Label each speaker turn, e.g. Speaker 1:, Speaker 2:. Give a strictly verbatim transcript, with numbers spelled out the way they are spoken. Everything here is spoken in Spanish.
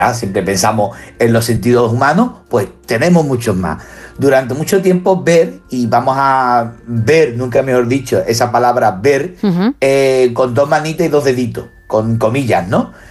Speaker 1: siempre pensamos en los sentidos humanos, pues tenemos muchos más. Durante mucho tiempo ver, y vamos a ver, nunca mejor dicho, esa palabra ver,
Speaker 2: Ujú.
Speaker 1: eh, con dos manitas y dos deditos, con comillas, ¿no?